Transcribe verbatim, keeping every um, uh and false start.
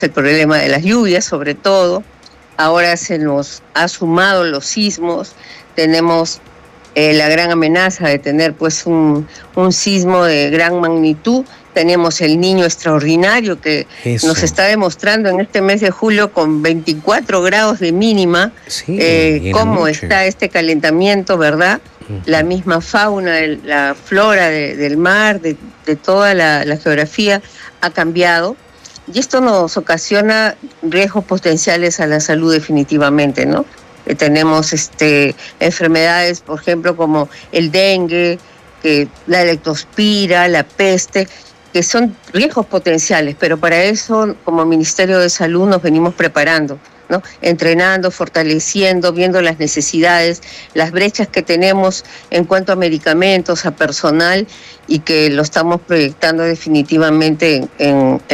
el problema de las lluvias sobre todo. Ahora se nos ha sumado los sismos, tenemos eh, la gran amenaza de tener pues un, un sismo de gran magnitud. Tenemos el Niño extraordinario que Eso. nos está demostrando en este mes de julio con veinticuatro grados de mínima, sí, eh, cómo está este calentamiento, ¿verdad? Uh-huh. La misma fauna, el, la flora de, del mar, de, de toda la, la geografía ha cambiado. Y esto nos ocasiona riesgos potenciales a la salud definitivamente, ¿no? Eh, tenemos este, enfermedades, por ejemplo, como el dengue, que la leptospira, la peste, que son riesgos potenciales, pero para eso, como Ministerio de Salud, nos venimos preparando, ¿no? Entrenando, fortaleciendo, viendo las necesidades, las brechas que tenemos en cuanto a medicamentos, a personal, y que lo estamos proyectando definitivamente en, en